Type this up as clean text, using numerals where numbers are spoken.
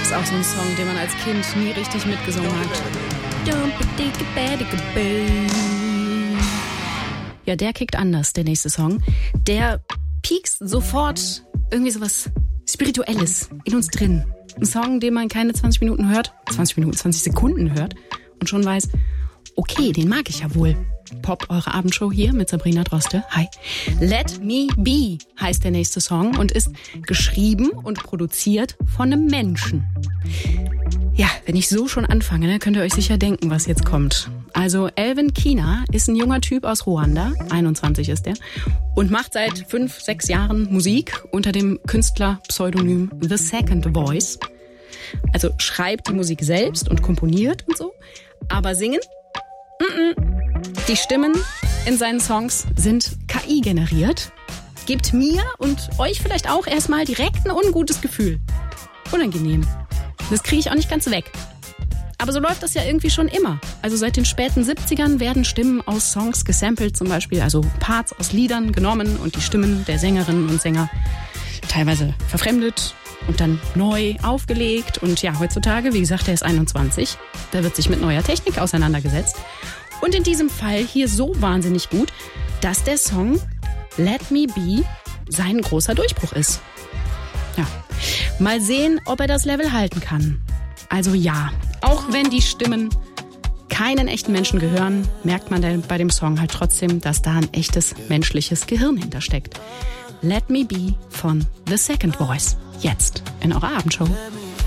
ist auch so ein Song, den man als Kind nie richtig mitgesungen hat. Ja, der kickt anders, der nächste Song. Der piekst sofort irgendwie sowas Spirituelles in uns drin. Ein Song, den man keine 20 Sekunden hört und schon weiß, okay, den mag ich ja wohl. Pop, eure Abendshow hier mit Sabrina Droste. Hi. Let Me Be heißt der nächste Song und ist geschrieben und produziert von einem Menschen. Ja, wenn ich so schon anfange, dann könnt ihr euch sicher denken, was jetzt kommt. Also Elvin Kina ist ein junger Typ aus Ruanda, 21 ist er, und macht seit 5-6 Jahren Musik unter dem Künstlerpseudonym The Second Voice. Also schreibt die Musik selbst und komponiert und so, aber singen? Die Stimmen in seinen Songs sind KI generiert. Gibt mir und euch vielleicht auch erstmal direkt ein ungutes Gefühl. Unangenehm. Das kriege ich auch nicht ganz weg. Aber so läuft das ja irgendwie schon immer. Also seit den späten 70ern werden Stimmen aus Songs gesampelt zum Beispiel, also Parts aus Liedern genommen und die Stimmen der Sängerinnen und Sänger teilweise verfremdet und dann neu aufgelegt. Und ja, heutzutage, wie gesagt, er ist 21, da wird sich mit neuer Technik auseinandergesetzt. Und in diesem Fall hier so wahnsinnig gut, dass der Song Let Me Be sein großer Durchbruch ist. Ja, mal sehen, ob er das Level halten kann. Also ja, auch wenn die Stimmen keinen echten Menschen gehören, merkt man bei dem Song halt trotzdem, dass da ein echtes menschliches Gehirn hintersteckt. Let Me Be von The Second Voice. Jetzt in eurer Abendshow.